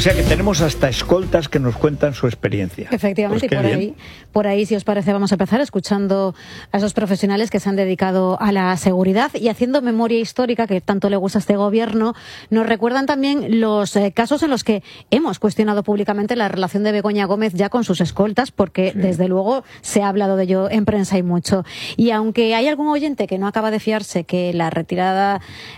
sea que tenemos hasta escoltas que nos cuentan su experiencia. Efectivamente, pues y por ahí, si os parece, vamos a empezar escuchando a esos profesionales que se han dedicado a la seguridad y haciendo memoria histórica, que tanto le gusta a este gobierno. Nos recuerdan también los casos en los que hemos cuestionado públicamente la relación de Begoña Gómez ya con sus escoltas, porque desde luego se ha hablado de ello en prensa y mucho. Y aunque hay algún oyente que no acaba de fiarse que la retirada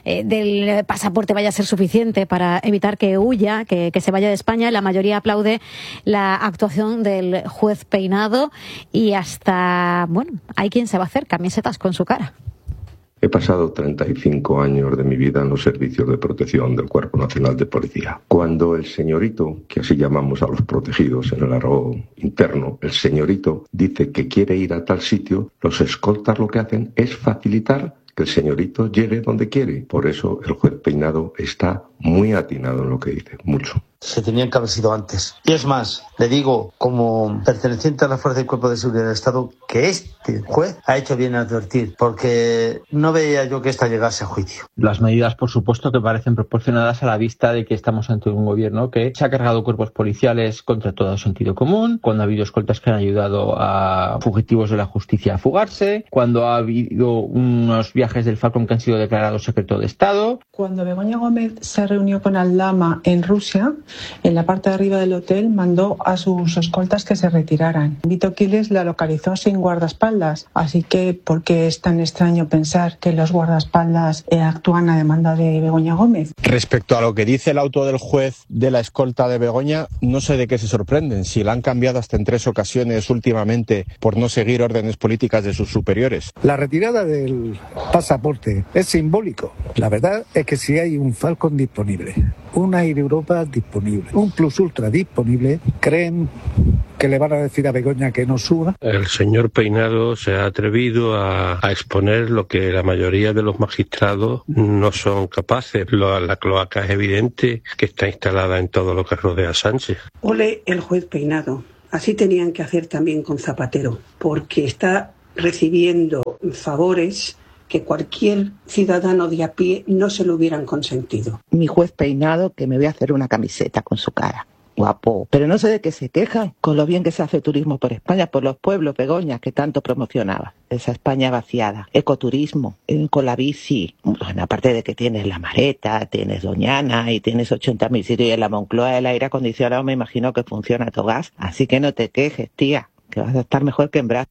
del pasaporte vaya a ser suficiente para evitar que huya, que se vaya de España, la mayoría aplaude la actuación del juez Peinado y hasta, bueno, hay quien se va a hacer camisetas con su cara. He pasado 35 años de mi vida en los servicios de protección del Cuerpo Nacional de Policía. Cuando el señorito, que así llamamos a los protegidos en el argot interno, el señorito dice que quiere ir a tal sitio, los escoltas lo que hacen es facilitar que el señorito llegue donde quiere. Por eso el juez Peinado está muy atinado en lo que dice, mucho. Se tenían que haber sido antes. Y es más, le digo, como perteneciente a la Fuerza del Cuerpo de Seguridad del Estado, que este juez ha hecho bien advertir, porque no veía yo que esta llegase a juicio. Las medidas, por supuesto, que parecen proporcionadas a la vista de que estamos ante un gobierno que se ha cargado cuerpos policiales contra todo sentido común, cuando ha habido escoltas que han ayudado a fugitivos de la justicia a fugarse, cuando ha habido unos viajes del Falcon que han sido declarados secreto de Estado. Cuando Begoña Gómez se reunió con Aldama en Rusia, en la parte de arriba del hotel mandó a sus escoltas que se retiraran. Vito Quiles la localizó sin guardaespaldas, así que ¿por qué es tan extraño pensar que los guardaespaldas actúan a demanda de Begoña Gómez? Respecto a lo que dice el auto del juez de la escolta de Begoña, no sé de qué se sorprenden, si la han cambiado hasta en 3 ocasiones últimamente por no seguir órdenes políticas de sus superiores. La retirada del pasaporte es simbólico. La verdad es que si hay un Falcon disponible, un Air Europa disponible, un Plus Ultra disponible, ¿creen que le van a decir a Begoña que no suba? El señor Peinado se ha atrevido a exponer lo que la mayoría de los magistrados no son capaces. La cloaca es evidente que está instalada en todo lo que rodea a Sánchez. Ole el juez Peinado. Así tenían que hacer también con Zapatero, porque está recibiendo favores que cualquier ciudadano de a pie no se lo hubieran consentido. Mi juez Peinado, que me voy a hacer una camiseta con su cara. Guapo. Pero no sé de qué se quejan, con lo bien que se hace turismo por España, por los pueblos, Begoña, que tanto promocionaba. Esa España vaciada. Ecoturismo, con la bici. Bueno, aparte de que tienes la Mareta, tienes Doñana y tienes 80.000 sitios, y en la Moncloa el aire acondicionado me imagino que funciona a todo gas. Así que no te quejes, tía, que vas a estar mejor que en Brasil.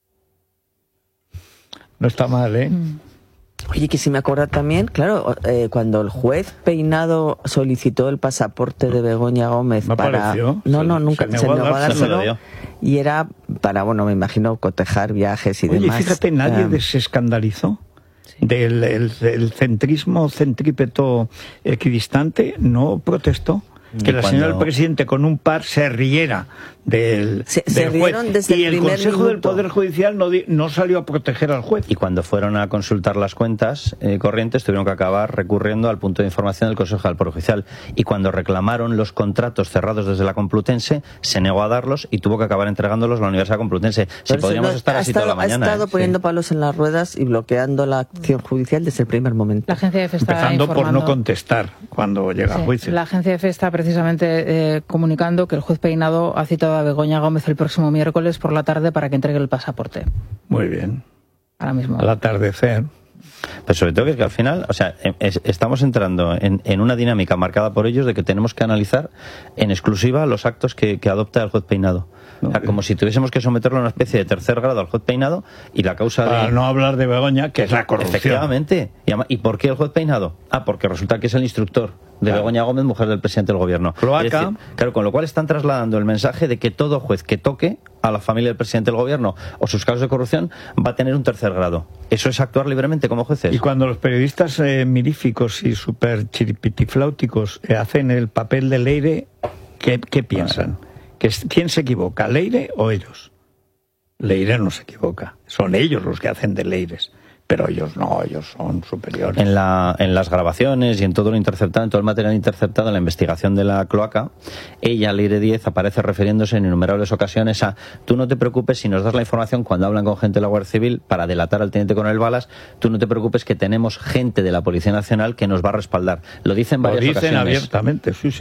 No está mal, ¿eh? Oye, que si me acuerdo también, claro, cuando el juez Peinado solicitó el pasaporte de Begoña Gómez ¿Me para... apareció? Nunca se negó a dárselo. Y era para, bueno, me imagino, cotejar viajes y demás. Oye, fíjate, nadie se escandalizó del centrismo centrípeto equidistante, no protestó. Que la señora del presidente con un par se riera del juez y el Consejo del Poder Judicial no salió a proteger al juez. Y cuando fueron a consultar las cuentas corrientes tuvieron que acabar recurriendo al punto de información del Consejo del Poder Judicial, y cuando reclamaron los contratos cerrados desde la Complutense se negó a darlos y tuvo que acabar entregándolos a la Universidad Complutense. Si podríamos estar así toda la mañana. Ha estado poniendo palos en las ruedas y bloqueando la acción judicial desde el primer momento. La agencia EFE está empezando informando por no contestar cuando llega a juicio. La agencia EFE está precisamente comunicando que el juez Peinado ha citado a Begoña Gómez el próximo miércoles por la tarde para que entregue el pasaporte. Muy bien. Ahora mismo. Al atardecer. Pero sobre todo que al final, o sea, estamos entrando en una dinámica marcada por ellos de que tenemos que analizar en exclusiva los actos que adopta el juez Peinado. O sea, como si tuviésemos que someterlo a una especie de tercer grado al juez Peinado y la causa para no hablar de Begoña, que es la corrupción. Efectivamente. ¿Y por qué el juez Peinado? Porque resulta que es el instructor de Begoña Gómez, mujer del presidente del gobierno. Cloaca. Es decir, claro, con lo cual están trasladando el mensaje de que todo juez que toque a la familia del presidente del gobierno o sus casos de corrupción va a tener un tercer grado. ¿Eso es actuar libremente como jueces? Y cuando los periodistas miríficos y súper chiripitifláuticos hacen el papel de Leire, ¿qué piensan? ¿Quién se equivoca, Leire o ellos? Leire no se equivoca, son ellos los que hacen de Leires. Pero ellos no, ellos son superiores. En las grabaciones y en todo lo interceptado, en todo el material interceptado en la investigación de la cloaca, ella, Leire Díez, aparece refiriéndose en innumerables ocasiones a: tú no te preocupes si nos das la información cuando hablan con gente de la Guardia Civil para delatar al teniente coronel Balas, tú no te preocupes que tenemos gente de la Policía Nacional que nos va a respaldar. Lo dicen varias ocasiones. Lo dicen abiertamente, sí.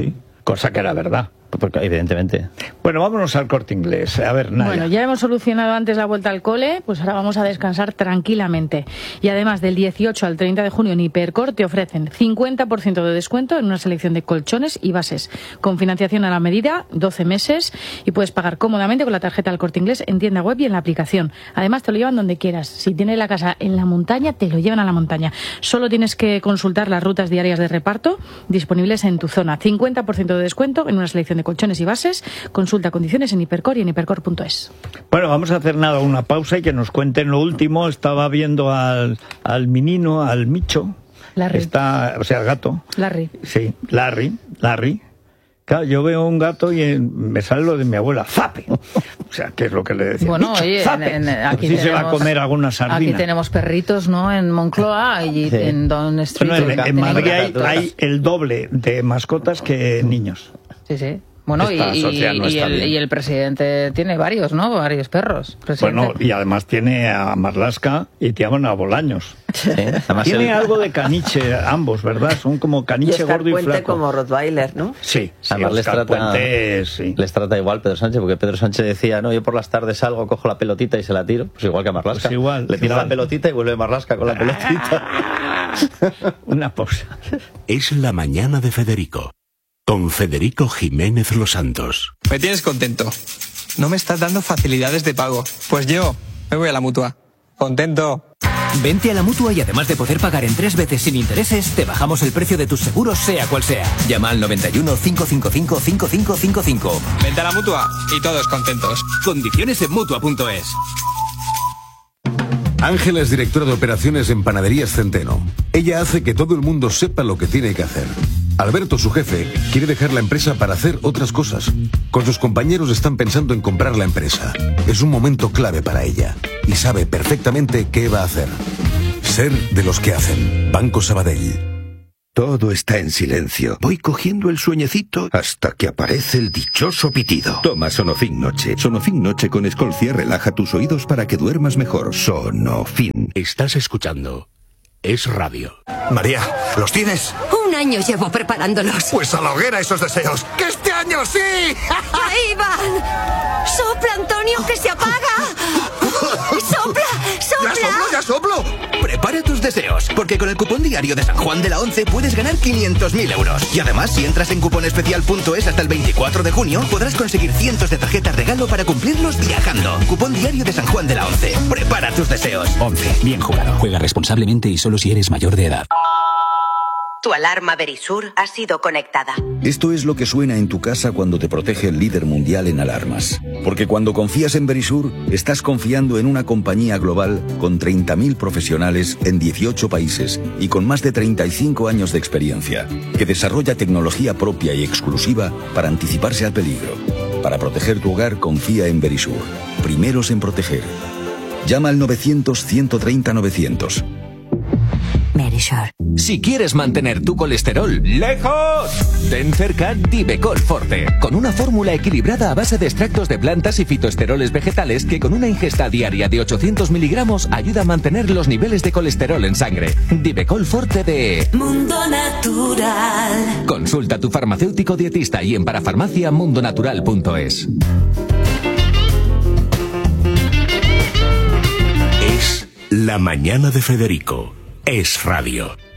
cosa que era verdad. Porque, evidentemente. Bueno, vámonos al Corte Inglés. A ver, Nadia. Bueno, ya hemos solucionado antes la vuelta al cole, pues ahora vamos a descansar tranquilamente. Y además, del 18 al 30 de junio en Hipercor te ofrecen 50% de descuento en una selección de colchones y bases, con financiación a la medida, 12 meses, y puedes pagar cómodamente con la tarjeta del Corte Inglés en tienda web y en la aplicación. Además, te lo llevan donde quieras. Si tienes la casa en la montaña, te lo llevan a la montaña. Solo tienes que consultar las rutas diarias de reparto disponibles en tu zona. 50% de descuento en una selección de colchones y bases. Consulta condiciones en Hipercor y en hipercor.es. Bueno, vamos a hacer una pausa y que nos cuenten lo último. Estaba viendo al menino, al Micho. Larry. El gato. Larry. Sí, Larry. Claro, yo veo un gato y me sale lo de mi abuela, ¡zape! O sea, ¿qué es lo que le decía? Bueno, Micho, oye, aquí se va a comer alguna sardina. Aquí tenemos perritos, ¿no? En Moncloa y en Don Street. Bueno, en Madrid hay el doble de mascotas que niños. Sí. Bueno, y el presidente tiene varios, ¿no? Varios perros. Bueno, y además tiene a Marlaska y tiene a Bolaños. Sí, tiene algo de caniche ambos, ¿verdad? Son como caniche gordo y flaco. Como Rottweiler, ¿no? Sí, además les trata igual Pedro Sánchez, porque Pedro Sánchez decía, no, yo por las tardes salgo, cojo la pelotita y se la tiro. Pues igual que a Marlaska. Pues igual, le tira la pelotita y vuelve Marlaska con la pelotita. Una pausa. Es la mañana de Federico. Con Federico Jiménez Los Santos. Me tienes contento. No me estás dando facilidades de pago. Pues yo me voy a la Mutua. Contento. Vente a la Mutua y además de poder pagar en 3 veces sin intereses, te bajamos el precio de tus seguros sea cual sea. Llama al 91 555 5555. Vente a la Mutua y todos contentos. Condiciones en Mutua.es. Ángela es directora de operaciones en Panaderías Centeno. Ella hace que todo el mundo sepa lo que tiene que hacer. Alberto, su jefe, quiere dejar la empresa para hacer otras cosas. Con sus compañeros están pensando en comprar la empresa. Es un momento clave para ella y sabe perfectamente qué va a hacer. Ser de los que hacen. Banco Sabadell. Todo está en silencio. Voy cogiendo el sueñecito hasta que aparece el dichoso pitido. Toma Sonofin Noche. Sonofin Noche con Escolcia relaja tus oídos para que duermas mejor. Sonofin. Estás escuchando Es Radio. María, ¿los tienes? Un año llevo preparándolos. Pues a la hoguera esos deseos. ¡Que este año sí! ¡Ahí van! ¡Sopla, Antonio, que se apaga! ¡Sopla, sopla! ¡Ya soplo! Prepara tus deseos, porque con el cupón diario de San Juan de la 11 puedes ganar 500.000 euros. Y además, si entras en cuponespecial.es hasta el 24 de junio, podrás conseguir cientos de tarjetas regalo para cumplirlos viajando. Cupón diario de San Juan de la 11. Prepara tus deseos. 11. Bien jugado. Juega responsablemente y solo si eres mayor de edad. Tu alarma Verisur ha sido conectada. Esto es lo que suena en tu casa cuando te protege el líder mundial en alarmas. Porque cuando confías en Verisur, estás confiando en una compañía global con 30.000 profesionales en 18 países y con más de 35 años de experiencia, que desarrolla tecnología propia y exclusiva para anticiparse al peligro. Para proteger tu hogar, confía en Verisur. Primeros en proteger. Llama al 900-130-900. Verisur. Si quieres mantener tu colesterol lejos, ten cerca Divecol Forte, con una fórmula equilibrada a base de extractos de plantas y fitoesteroles vegetales que con una ingesta diaria de 800 miligramos ayuda a mantener los niveles de colesterol en sangre. Divecol Forte de Mundo Natural. Consulta a tu farmacéutico dietista y en parafarmaciamundonatural.es. Es la mañana de Federico. Es Radio.